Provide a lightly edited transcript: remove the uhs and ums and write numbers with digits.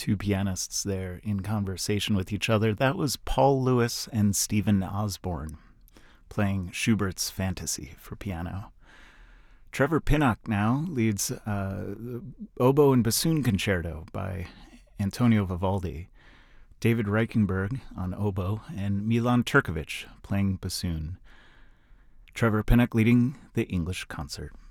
two pianists there in conversation with each other. That was Paul Lewis and Stephen Osborne playing Schubert's Fantasy for piano. Trevor Pinnock now leads the Oboe and Bassoon Concerto by Antonio Vivaldi, David Reichenberg on oboe, and Milan Turkovic playing bassoon. Trevor Pinnock leading the English concert.